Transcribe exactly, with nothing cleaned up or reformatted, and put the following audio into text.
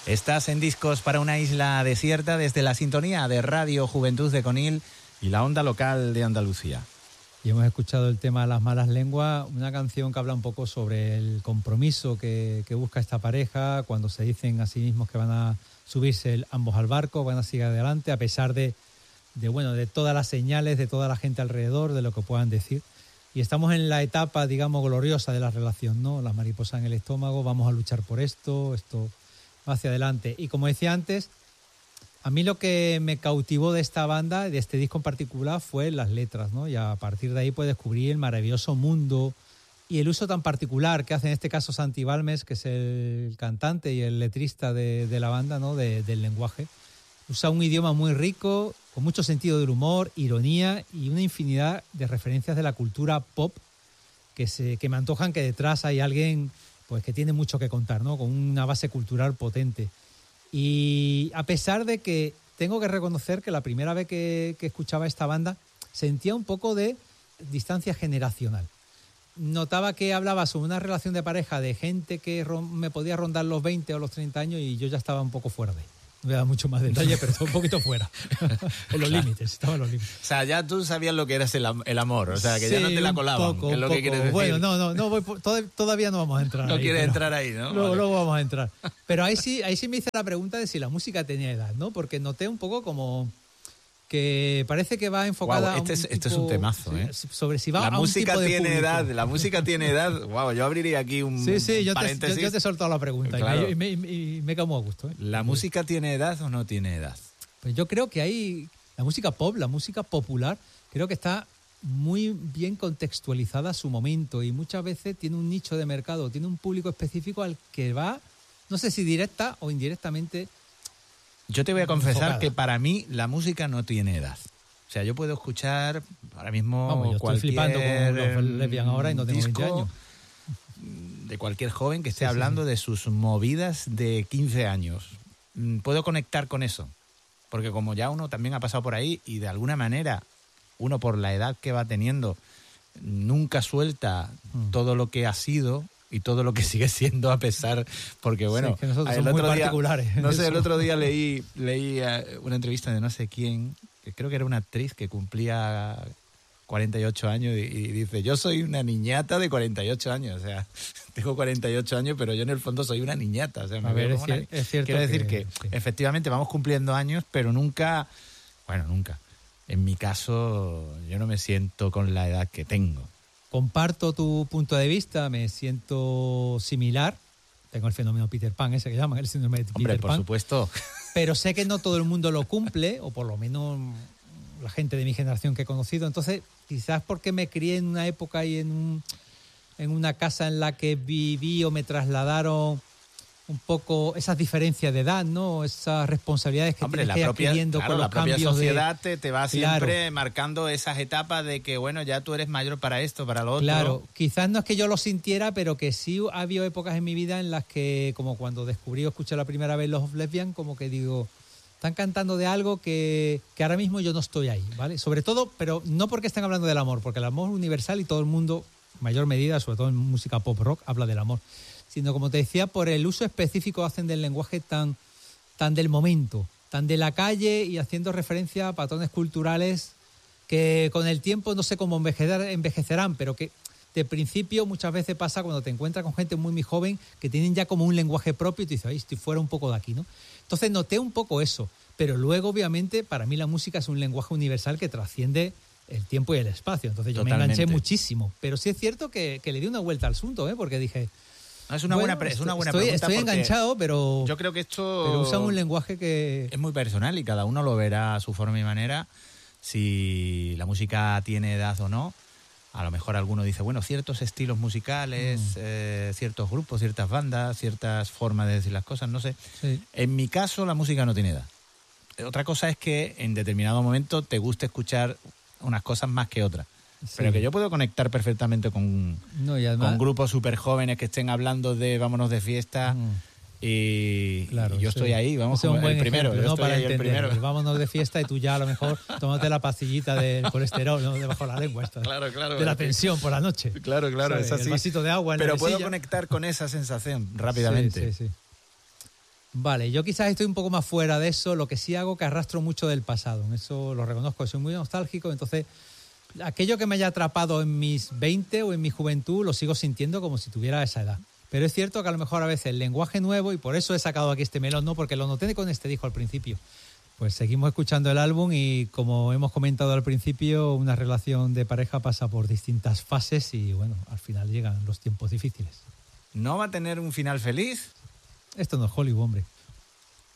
Estás en Discos para una isla desierta desde la sintonía de Radio Juventud de Conil y la onda local de Andalucía. Y hemos escuchado el tema Las malas lenguas, una canción que habla un poco sobre el compromiso que, que busca esta pareja cuando se dicen a sí mismos que van a subirse el, ambos al barco, van a seguir adelante a pesar de, de, bueno, de todas las señales, de toda la gente alrededor, de lo que puedan decir. Y estamos en la etapa, digamos, gloriosa de la relación, ¿no? Las mariposas en el estómago, vamos a luchar por esto, esto va hacia adelante. Y como decía antes, a mí lo que me cautivó de esta banda, de este disco en particular, fue las letras, ¿no? Y a partir de ahí pues descubrí el maravilloso mundo y el uso tan particular que hace en este caso Santi Balmes, que es el cantante y el letrista de, de la banda, ¿no? De, del lenguaje. Usa un idioma muy rico, con mucho sentido del humor, ironía y una infinidad de referencias de la cultura pop que, se, que me antojan que detrás hay alguien pues, que tiene mucho que contar, ¿no? Con una base cultural potente. Y a pesar de que tengo que reconocer que la primera vez que, que escuchaba esta banda sentía un poco de distancia generacional. Notaba que hablaba sobre una relación de pareja de gente que me podía rondar los veinte o los treinta años y yo ya estaba un poco fuera de ahí. No voy a dar mucho más detalle, pero estaba un poquito fuera. En los límites, estaba en los límites. O sea, ya tú sabías lo que era el, el amor, o sea, que sí, ya no te la colaban, poco, que es lo poco. que quieres decir. Bueno, no, no, no voy por, todavía no vamos a entrar no ahí. No quieres entrar ahí, ¿no? Luego, vale. luego vamos a entrar. Pero ahí sí, ahí sí me hice la pregunta de si la música tenía edad, ¿no? Porque noté un poco como que parece que va enfocada wow, este, a un es, tipo, este es un temazo, ¿eh? Sobre si va la a un música tipo de tiene público. edad, la música tiene edad. Wow, yo abriría aquí un Sí, sí, yo paréntesis. te, yo, yo te he soltado la pregunta claro. y me, y me, y me cago a gusto, ¿eh? ¿La música tiene edad o no tiene edad? Pues yo creo que hay la música pop, la música popular, creo que está muy bien contextualizada a su momento y muchas veces tiene un nicho de mercado, tiene un público específico al que va, no sé si directa o indirectamente. Yo te voy a confesar enfocada. que para mí la música no tiene edad. O sea, yo puedo escuchar ahora mismo Vamos, yo cualquier estoy flipando con los Lesbian ahora y no tengo veinte años. De cualquier joven que esté sí, hablando sí, sí. de sus movidas de quince años. Puedo conectar con eso. Porque como ya uno también ha pasado por ahí y de alguna manera uno por la edad que va teniendo nunca suelta mm. todo lo que ha sido y todo lo que sigue siendo a pesar, porque bueno, sí, que nosotros el somos otro muy día, particulares. No sé, el otro día leí, leí una entrevista de no sé quién, que creo que era una actriz que cumplía cuarenta y ocho años y, y dice, yo soy una niñata de cuarenta y ocho años, o sea, tengo cuarenta y ocho años, pero yo en el fondo soy una niñata. O sea, me a ver, veo es, como cier- una... es cierto Quiero decir que, que, sí. efectivamente vamos cumpliendo años, pero nunca, bueno, nunca. En mi caso, yo no me siento con la edad que tengo. Comparto tu punto de vista, me siento similar. Tengo el fenómeno Peter Pan, ese que llaman, el síndrome de Peter Hombre, Pan. por supuesto. Pero sé que no todo el mundo lo cumple, o por lo menos la gente de mi generación que he conocido. Entonces, quizás porque me crié en una época y en, un, en una casa en la que viví o me trasladaron un poco esas diferencias de edad, ¿no? Esas responsabilidades que Hombre, tienes la que ir propia, adquiriendo claro, con los la propia cambios sociedad de... te, te va Claro. siempre marcando esas etapas de que, bueno, ya tú eres mayor para esto, para lo otro. Claro, quizás no es que yo lo sintiera, pero que sí ha habido épocas en mi vida en las que, como cuando descubrí o escuché la primera vez los Lesbian, como que digo, están cantando de algo que, que ahora mismo yo no estoy ahí, ¿vale? Sobre todo, pero no porque estén hablando del amor, porque el amor es universal y todo el mundo, en mayor medida, sobre todo en música pop rock, habla del amor, sino, como te decía, por el uso específico hacen del lenguaje tan, tan del momento, tan de la calle y haciendo referencia a patrones culturales que con el tiempo no sé cómo envejecer, envejecerán, pero que de principio muchas veces pasa cuando te encuentras con gente muy, muy joven que tienen ya como un lenguaje propio y te dices, ay, estoy fuera un poco de aquí, ¿no? Entonces noté un poco eso, pero luego obviamente para mí la música es un lenguaje universal que trasciende el tiempo y el espacio, entonces yo Totalmente. me enganché muchísimo, pero sí es cierto que, que le di una vuelta al asunto, ¿eh? Porque dije... Es una bueno, buena, es una buena estoy, pregunta. Estoy enganchado, pero yo creo que esto pero usan un lenguaje que es muy personal y cada uno lo verá a su forma y manera. Si la música tiene edad o no, a lo mejor alguno dice, bueno, ciertos estilos musicales, mm. eh, ciertos grupos, ciertas bandas, ciertas formas de decir las cosas, no sé. Sí. En mi caso, la música no tiene edad. Otra cosa es que en determinado momento te guste escuchar unas cosas más que otras. Sí. Pero que yo puedo conectar perfectamente con, no, y además, con grupos súper jóvenes que estén hablando de vámonos de fiesta mm. y, claro, y yo sí. estoy ahí, vamos, como el primero, ejemplo, yo ¿no? estoy Para ahí entender, el primero. Vámonos de fiesta y tú ya a lo mejor tómate la pastillita del colesterol, ¿no? Debajo de la lengua esta, claro, claro, de la tensión por la noche. Claro, claro, ¿sabes? es así. El vasito de agua en Pero la puedo mesilla. conectar con esa sensación rápidamente. Sí, sí, sí. Vale, yo quizás estoy un poco más fuera de eso, lo que sí hago que arrastro mucho del pasado, en eso lo reconozco, soy muy nostálgico, entonces aquello que me haya atrapado en mis veinte o en mi juventud lo sigo sintiendo como si tuviera esa edad. Pero es cierto que a lo mejor a veces el lenguaje nuevo, y por eso he sacado aquí este melón, no porque lo noté con este disco al principio. Pues seguimos escuchando el álbum y como hemos comentado al principio, una relación de pareja pasa por distintas fases y bueno, al final llegan los tiempos difíciles. ¿No va a tener un final feliz? Esto no es Hollywood, hombre.